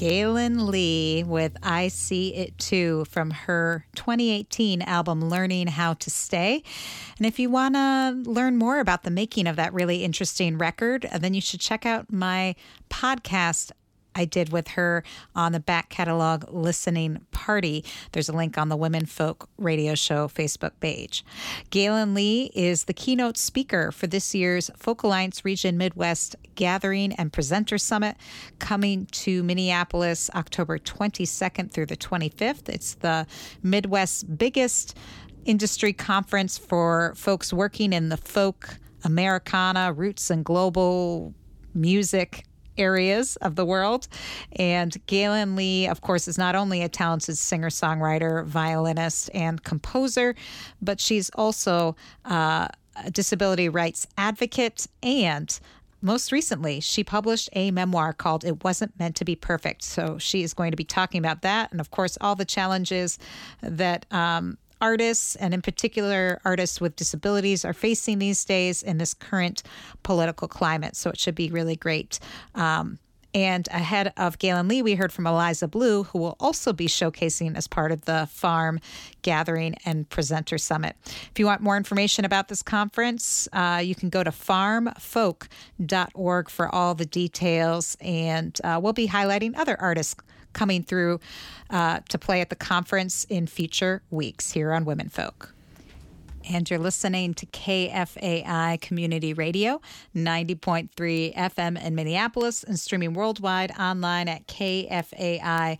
Galen Lee with I See It Too from her 2018 album Learning How to Stay. And if you want to learn more about the making of that really interesting record, then you should check out my podcast I did with her on the back catalog listening party. There's a link on the Women Folk Radio Show Facebook page. Galen Lee is the keynote speaker for this year's Folk Alliance Region Midwest Gathering and Presenter Summit coming to Minneapolis October 22nd through the 25th. It's the Midwest's biggest industry conference for folks working in the folk, Americana, roots, and global music areas of the world. And Galen Lee, of course, is not only a talented singer-songwriter, violinist, and composer, but she's also a disability rights advocate. And most recently, she published a memoir called It Wasn't Meant to Be Perfect. So she is going to be talking about that. And of course, all the challenges that artists, and in particular artists with disabilities, are facing these days in this current political climate. So it should be really great. And ahead of Galen Lee, we heard from Eliza Blue, who will also be showcasing as part of the Farm Gathering and Presenter Summit. If you want more information about this conference, you can go to farmfolk.org for all the details. And we'll be highlighting other artists coming through to play at the conference in future weeks here on Women Folk. And you're listening to KFAI Community Radio, 90.3 FM in Minneapolis, and streaming worldwide online at kfai.org.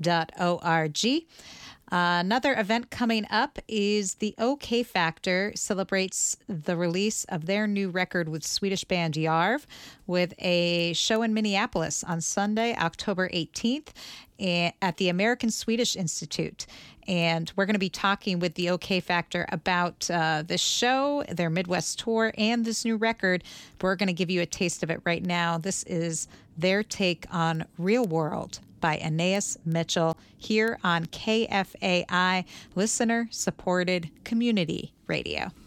Another event coming up is the OK Factor celebrates the release of their new record with Swedish band Yarv with a show in Minneapolis on Sunday, October 18th at the American Swedish Institute. And we're going to be talking with the OK Factor about this show, their Midwest tour, and this new record. We're going to give you a taste of it right now. This is their take on Real World by Anais Mitchell here on KFAI, listener-supported community radio.